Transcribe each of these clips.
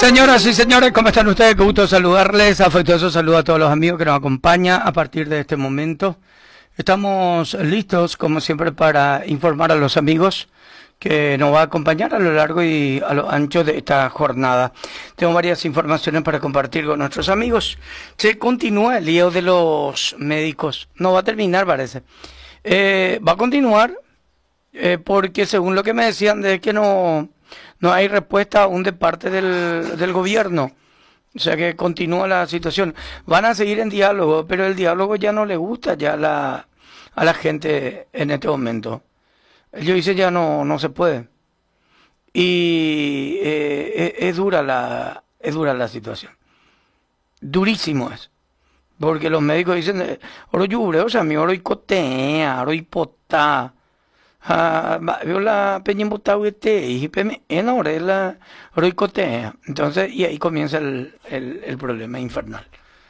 Señoras y señores, ¿cómo están ustedes? Qué gusto saludarles. Afectuoso saludo a todos los amigos que nos acompañan a partir de este momento. Estamos listos, como siempre, para informar a los amigos que nos va a acompañar a lo largo y a lo ancho de esta jornada. Tengo varias informaciones para compartir con nuestros amigos. Se continúa el lío de los médicos. No va a terminar, parece. Va a continuar porque según lo que me decían es que no hay respuesta aún de parte del gobierno. O sea que continúa la situación. Van a seguir en diálogo, pero el diálogo ya no le gusta ya a la gente en este momento. Ellos dicen ya no se puede. Y es dura la situación. Durísimo es. Porque los médicos dicen, oro yubre, o sea, mi oro y cotea, oro y potá. Veo la peña embotado y peme en la oro y cotea. Entonces, y ahí comienza el problema infernal.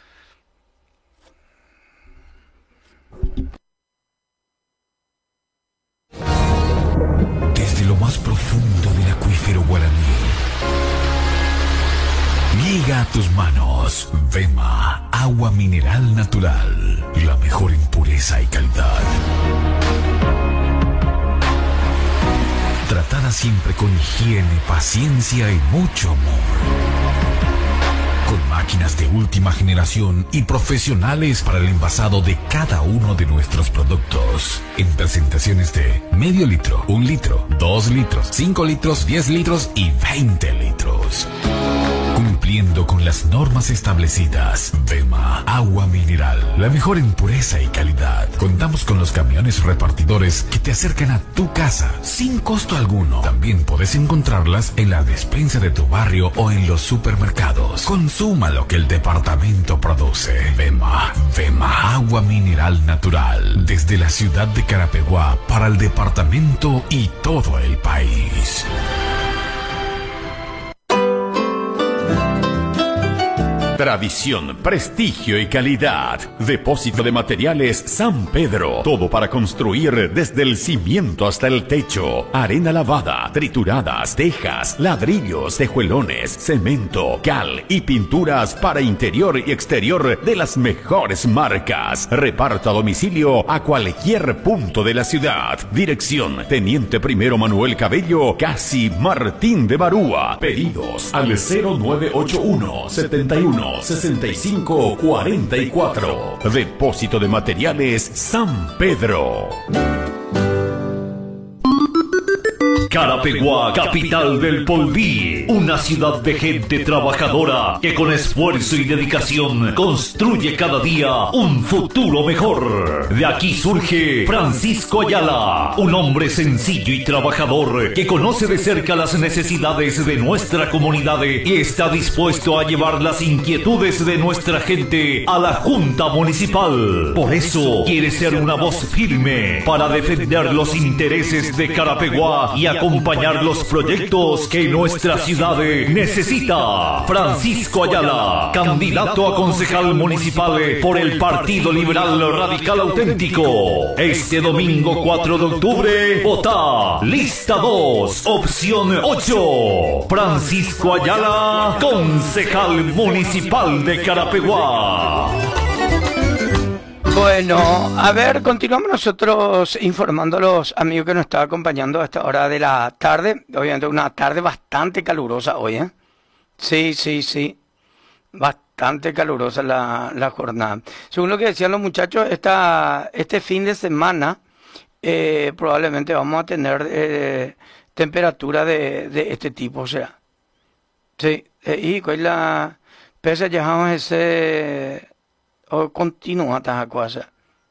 Desde lo más profundo del acuífero guaraní llega a tus manos Vema, agua mineral natural, la mejor en pureza y calidad. Tratada siempre con higiene, paciencia y mucho amor. Con máquinas de última generación y profesionales para el envasado de cada uno de nuestros productos. En presentaciones de medio litro, 1 litro, 2 litros, 5 litros, 10 litros y 20 litros. Cumpliendo con las normas establecidas. Vema, agua mineral, la mejor en pureza y calidad. Contamos con los camiones repartidores que te acercan a tu casa sin costo alguno. También puedes encontrarlas en la despensa de tu barrio o en los supermercados. Consuma lo que el departamento produce. Vema, agua mineral natural. Desde la ciudad de Carapeguá para el departamento y todo el país. Tradición, prestigio y calidad. Depósito de materiales San Pedro. Todo para construir desde el cimiento hasta el techo. Arena lavada, trituradas, tejas, ladrillos, tejuelones, cemento, cal y pinturas para interior y exterior de las mejores marcas. Reparto a domicilio a cualquier punto de la ciudad. Dirección: Teniente Primero Manuel Cabello, casi Martín de Barúa. Pedidos al 0981 71 65 44. Depósito de materiales San Pedro. Carapeguá, capital del Polví, una ciudad de gente trabajadora que con esfuerzo y dedicación construye cada día un futuro mejor. De aquí surge Francisco Ayala, un hombre sencillo y trabajador que conoce de cerca las necesidades de nuestra comunidad y está dispuesto a llevar las inquietudes de nuestra gente a la Junta Municipal. Por eso quiere ser una voz firme para defender los intereses de Carapeguá y acompañar los proyectos que nuestra ciudad necesita. Francisco Ayala, candidato a concejal municipal por el Partido Liberal Radical Auténtico. Este domingo 4 de octubre, vota lista 2, opción 8. Francisco Ayala, concejal municipal de Carapeguá. Bueno, a ver, continuamos nosotros informando a los amigos que nos están acompañando a esta hora de la tarde. Obviamente una tarde bastante calurosa hoy, ¿eh? Sí. Bastante calurosa la jornada. Según lo que decían los muchachos, este fin de semana probablemente vamos a tener temperatura de este tipo, o sea. Sí, y con la pese ya ese o continúa esta cosa.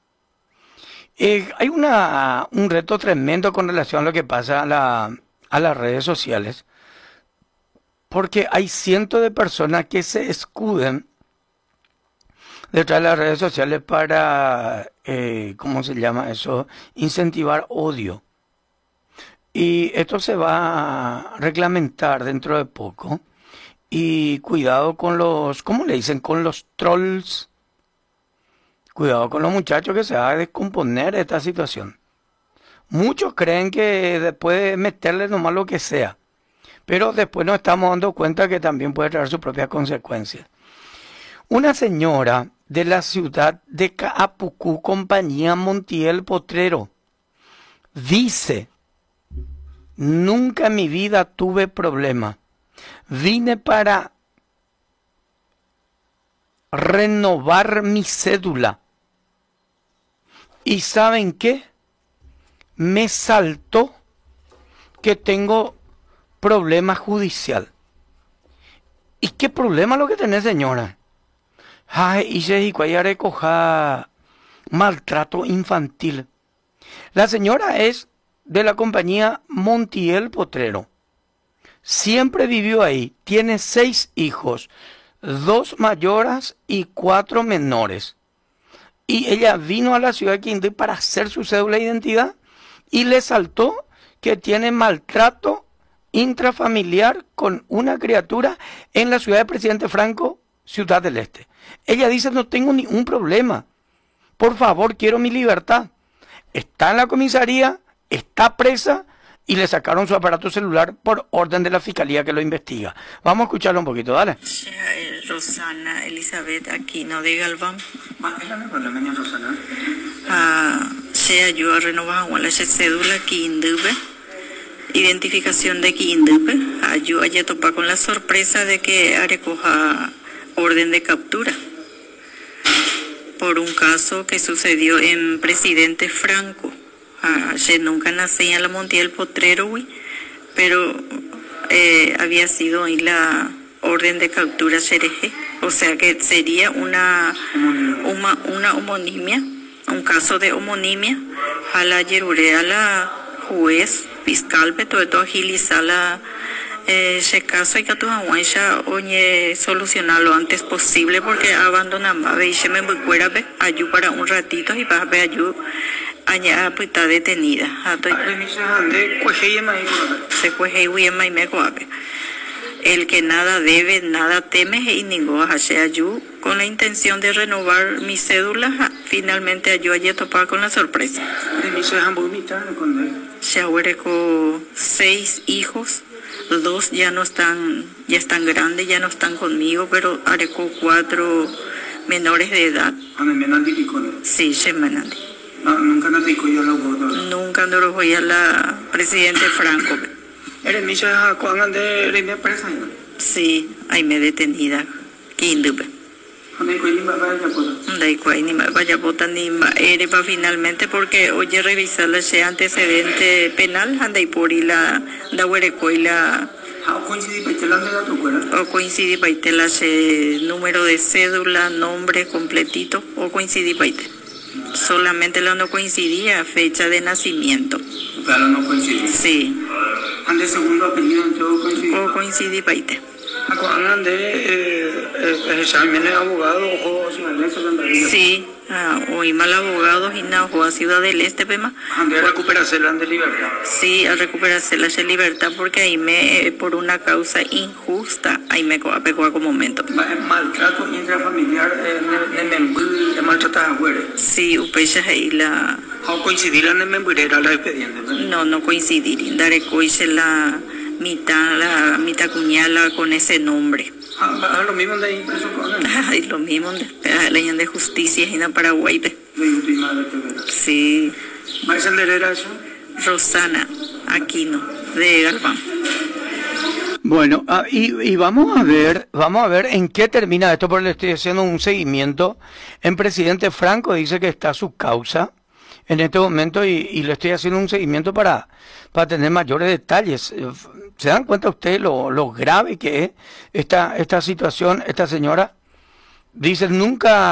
Hay un reto tremendo con relación a lo que pasa a las redes sociales, porque hay cientos de personas que se escuden detrás de las redes sociales para, ¿cómo se llama eso? Incentivar odio. Y esto se va a reglamentar dentro de poco. Y cuidado con los, ¿cómo le dicen? Con los trolls. Cuidado con los muchachos que se va a descomponer esta situación. Muchos creen que puede meterle nomás lo que sea. pero después nos estamos dando cuenta que también puede traer sus propias consecuencias. Una señora de la ciudad de Caapucú, compañía Montiel Potrero, dice: nunca en mi vida tuve problema. Vine para renovar mi cédula. ¿Y saben qué? Me saltó que tengo problema judicial. ¿Y qué problema lo que tenés, señora? Ay, y se dijo a recoger maltrato infantil. La señora es de la compañía Montiel Potrero. Siempre vivió ahí. Tiene 6 hijos, 2 mayores y 4 menores. Y ella vino a la ciudad de Quindío para hacer su cédula de identidad y le saltó que tiene maltrato intrafamiliar con una criatura en la ciudad de Presidente Franco, Ciudad del Este. Ella dice: no tengo ningún problema. Por favor, quiero mi libertad. Está en la comisaría, está presa y le sacaron su aparato celular por orden de la fiscalía que lo investiga. Vamos a escucharlo un poquito, dale. Rosana Elizabeth Aquino de Galván. Rosana. Se ayuda a renovar la cédula Quindío. Identificación de Quindío. Ayuda a topar con la sorpresa de que recoja orden de captura por un caso que sucedió en Presidente Franco. Yo nunca nací en la Montiel Potrero, pero había sido en la orden de captura Xereje, o sea que sería una homonimia, un caso de homonimia. A la yerure a la juez fiscal todo agilizar ese caso y que tu aguancha oye solucionar lo antes posible porque abandonamos y se me fuera ayuda para un ratito y para ver ayuda allá pues está detenida se cueje y me coape el que nada debe nada teme y ningún hace ayuda con la intención de renovar mi cédula. Finalmente ayuda a topar con la sorpresa. Se con 6 hijos, 2 ya están grandes, ya no están conmigo, pero areco 4 menores de edad. Sí, Shemanandi. Nunca no te yo la Nunca no lo voy a la Presidente Franco. ¿Eres mi hija cuando de presa? Sí, ahí me detenida. Quindío. Ni vaya vota ni eres para finalmente porque oye revisar ese antecedente penal anda y por y la da huereco y la o coincide para ese número de cédula, nombre completito o coincide para solamente la no coincidía fecha de nacimiento. Claro, no coincide. Sí. Ande segundo apellido todo coincide. O coincide para ¿Cuándo exámenes abogado o sí, hoy mal abogado y no a Ciudad del Este, pema. ¿Ande recuperarse la de libertad? Sí, a recuperarse la de libertad porque ahí me por una causa injusta ahí me pegó a momento. Maltrato intrafamiliar de maltratar a güere. Sí, upecha ahí la. ¿O coincidir en el membrera la expediente? No coincidir, daré coice la mitad cuñala con ese nombre. Lo mismo de ahí preso con él. Lo mismo de la ley de justicia en Paraguay. Sí. ¿Va a ser eso? Rosana Aquino de Galván. Bueno, y vamos a ver en qué termina esto, porque le estoy haciendo un seguimiento. En Presidente Franco dice que está su causa en este momento y le estoy haciendo un seguimiento para tener mayores detalles. ¿Se dan cuenta ustedes lo grave que es esta situación? Esta señora dice: nunca